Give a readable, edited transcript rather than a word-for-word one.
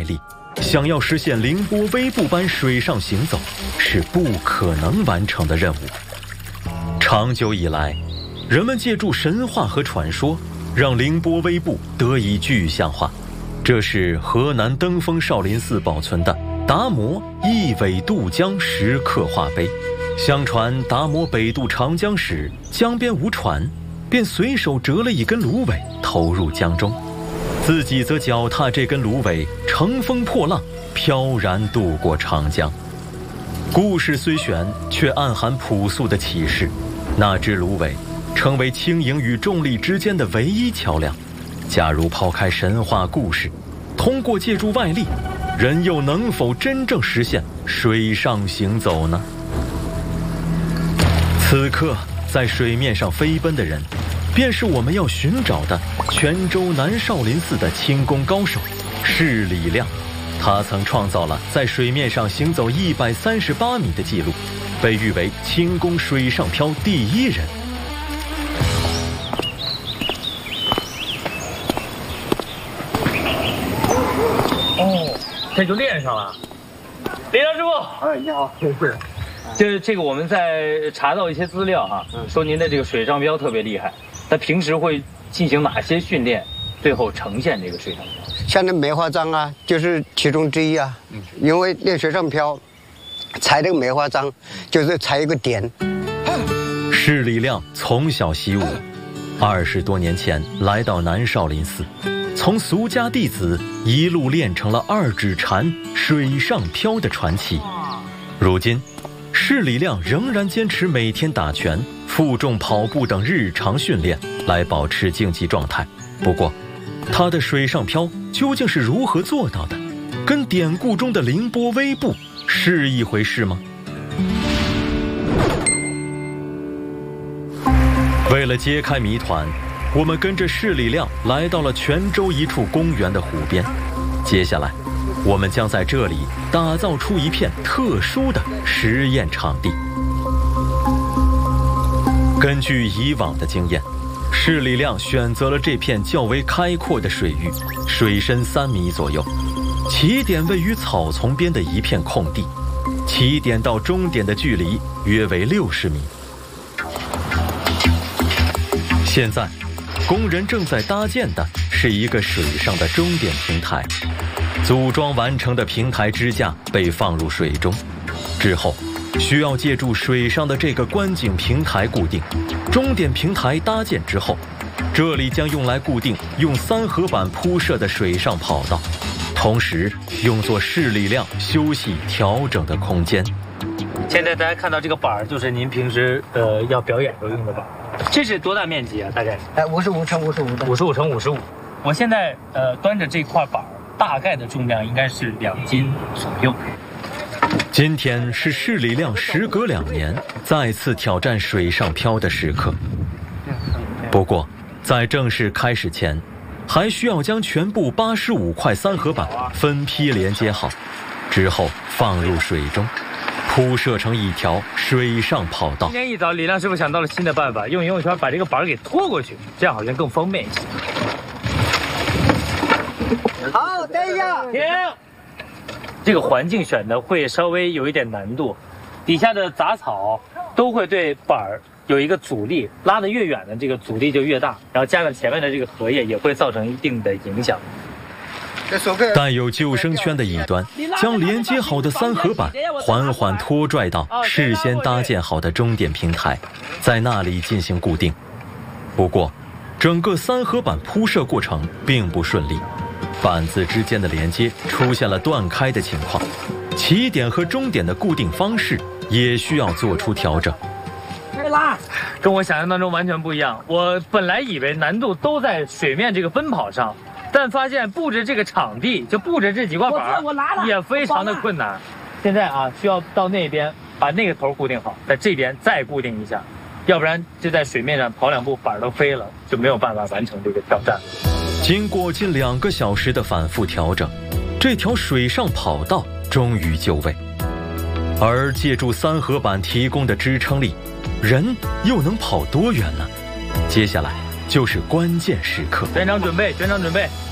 力，想要实现凌波微步般水上行走，是不可能完成的任务。长久以来，人们借助神话和传说，让凌波微步得以具象化。这是河南登封少林寺保存的达摩一苇渡江石刻画碑。相传达摩北渡长江时，江边无船，便随手折了一根芦苇投入江中，自己则脚踏这根芦苇乘风破浪，飘然渡过长江。故事虽玄，却暗含朴素的启示。那只芦苇成为轻盈与重力之间的唯一桥梁。假如抛开神话故事，通过借助外力，人又能否真正实现水上行走呢？此刻在水面上飞奔的人，便是我们要寻找的泉州南少林寺的轻功高手释礼亮。他曾创造了在水面上行走138米的记录，被誉为轻功水上漂第一人。 哦，这就练上了。李亮师傅， 哎，你好， 这个我们在查到一些资料哈，说您的这个水上漂特别厉害。他平时会进行哪些训练，最后呈现这个水上漂？ 像那梅花桩啊，就是其中之一啊。因为练水上漂，踩这个梅花桩，就是踩一个点。 释礼亮从小习武，20多年前来到南少林寺，从俗家弟子一路练成了2指禅水上漂的传奇。如今，释礼亮仍然坚持每天打拳、负重跑步等日常训练来保持竞技状态。不过，他的水上漂究竟是如何做到的？跟典故中的凌波微步是一回事吗？为了揭开谜团，我们跟着释礼亮来到了泉州一处公园的湖边。接下来，我们将在这里打造出一片特殊的实验场地。根据以往的经验，释礼亮选择了这片较为开阔的水域，水深3米左右，起点位于草丛边的一片空地，起点到终点的距离约为60米。现在，工人正在搭建的是一个水上的终点平台。组装完成的平台支架被放入水中，之后需要借助水上的这个观景平台固定。终点平台搭建之后，这里将用来固定用3合板铺设的水上跑道，同时用作释礼亮休息调整的空间。 现在大家看到这个板儿，就是您平时要表演时候用的板儿。这是多大面积啊？大概 55乘55的。 55乘55。我现在端着这块板儿，大概的重量应该是2斤左右。 今天是释礼亮时隔2年再次挑战水上漂的时刻。不过，在正式开始前，还需要将全部85块3合板分批连接好，之后放入水中，铺设成一条水上跑道。 今天一早，李亮师傅想到了新的办法，用游泳圈把这个板给拖过去，这样好像更方便一些。 好，等一下， 停。这个环境选的会稍微有一点难度，底下的杂草都会对板儿有一个阻力，拉得越远的这个阻力就越大，然后加上前面的这个荷叶也会造成一定的影响。 带有救生圈的一端，将连接好的3合板缓缓拖拽到事先搭建好的终点平台，在那里进行固定。不过，整个3合板铺设过程并不顺利，板子之间的连接出现了断开的情况，起点和终点的固定方式也需要做出调整。 跟我想象当中完全不一样。我本来以为难度都在水面这个奔跑上，但发现布置这个场地，就布置这几块板也非常的困难。现在啊，需要到那边把那个头固定好，在这边再固定一下，要不然就在水面上跑2步板都飞了，就没有办法完成这个挑战。 经过近2个小时的反复调整，这条水上跑道终于就位。而借助3合板提供的支撑力，人又能跑多远呢？接下来就是关键时刻。 全场准备，全场准备。